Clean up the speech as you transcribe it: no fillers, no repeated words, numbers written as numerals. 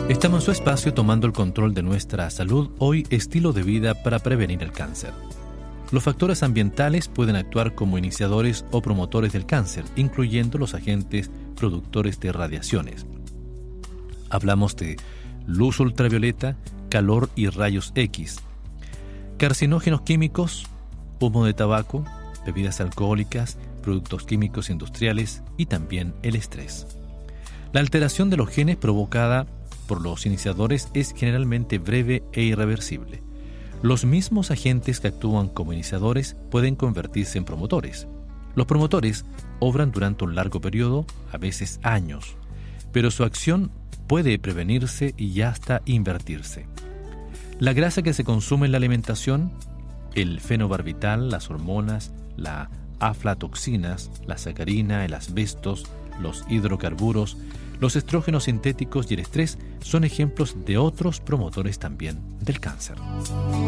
Estamos en su espacio tomando el control de nuestra salud, hoy estilo de vida para prevenir el cáncer. Los factores ambientales pueden actuar como iniciadores o promotores del cáncer, incluyendo los agentes productores de radiaciones. Hablamos de luz ultravioleta, calor y rayos X, carcinógenos químicos, humo de tabaco, bebidas alcohólicas, productos químicos industriales y también el estrés. La alteración de los genes provocada por los iniciadores es generalmente breve e irreversible. Los mismos agentes que actúan como iniciadores pueden convertirse en promotores. Los promotores obran durante un largo periodo, a veces años, pero su acción puede prevenirse y hasta invertirse. La grasa que se consume en la alimentación, el fenobarbital, las hormonas, las aflatoxinas, la sacarina, el asbestos, los hidrocarburos, los estrógenos sintéticos y el estrés son ejemplos de otros promotores también del cáncer.